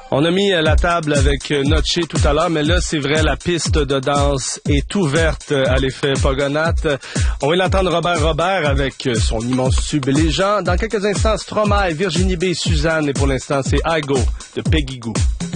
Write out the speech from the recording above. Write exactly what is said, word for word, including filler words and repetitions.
On a mis la table avec Notché tout à l'heure, mais là, c'est vrai, la piste de danse est ouverte à l'effet Pogonath. On va l'entendre Robert Robert avec son immense tube Les gens. Dans quelques instants, Stromae, Virginie B, Suzanne, et pour l'instant, c'est I Go de Peggy Gou.